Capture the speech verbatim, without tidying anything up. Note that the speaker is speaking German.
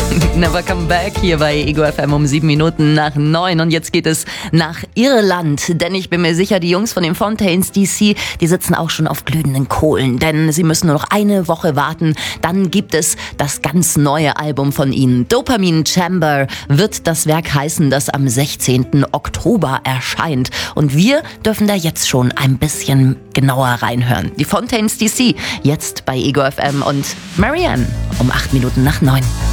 Never Come Back hier bei Ego F M um sieben Minuten nach neun. Und jetzt geht es nach Irland. Denn ich bin mir sicher, die Jungs von den Fontaines D C, die sitzen auch schon auf glühenden Kohlen. Denn sie müssen nur noch eine Woche warten. Dann gibt es das ganz neue Album von ihnen. Dopamine Chamber wird das Werk heißen, das am sechzehnten Oktober erscheint. Und wir dürfen da jetzt schon ein bisschen genauer reinhören. Die Fontaines D C, jetzt bei Ego F M und Marianne um acht Minuten nach neun.